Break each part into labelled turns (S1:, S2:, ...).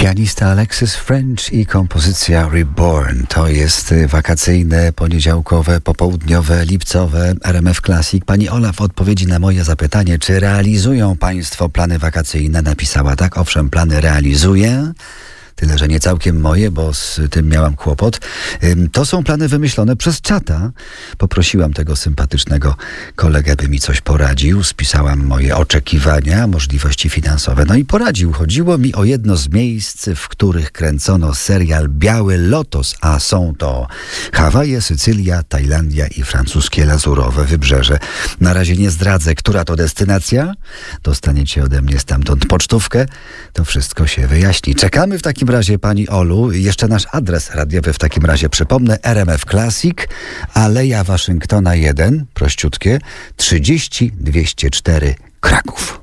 S1: Pianista Alexis French i kompozycja Reborn. To jest wakacyjne, poniedziałkowe, popołudniowe, lipcowe RMF Classic. Pani Ola w odpowiedzi na moje zapytanie, czy realizują Państwo plany wakacyjne, napisała tak. Owszem, plany realizuję. Tyle, że nie całkiem moje, bo z tym miałam kłopot. To są plany wymyślone przez czata. Poprosiłam tego sympatycznego kolegę, by mi coś poradził. Spisałam moje oczekiwania, możliwości finansowe. No i poradził. Chodziło mi o jedno z miejsc, w których kręcono serial Biały Lotos, a są to Hawaje, Sycylia, Tajlandia i francuskie lazurowe wybrzeże. Na razie nie zdradzę, która to destynacja. Dostaniecie ode mnie stamtąd pocztówkę. To wszystko się wyjaśni. Czekamy w takim razie, pani Olu. Jeszcze nasz adres radiowy w takim razie przypomnę. RMF Classic, Aleja Waszyngtona 1, prościutkie, 30204 Kraków.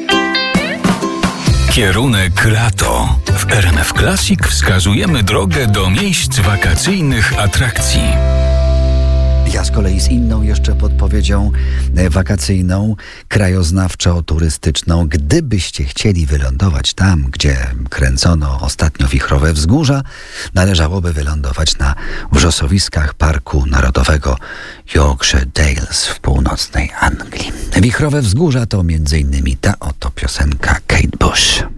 S2: Kierunek lato. W RMF Classic wskazujemy drogę do miejsc wakacyjnych atrakcji.
S1: Ja z kolei z inną jeszcze podpowiedzią wakacyjną, krajoznawczo-turystyczną. Gdybyście chcieli wylądować tam, gdzie kręcono ostatnio Wichrowe Wzgórza, należałoby wylądować na wrzosowiskach Parku Narodowego Yorkshire Dales w północnej Anglii. Wichrowe Wzgórza to m.in. ta oto piosenka Kate Bush.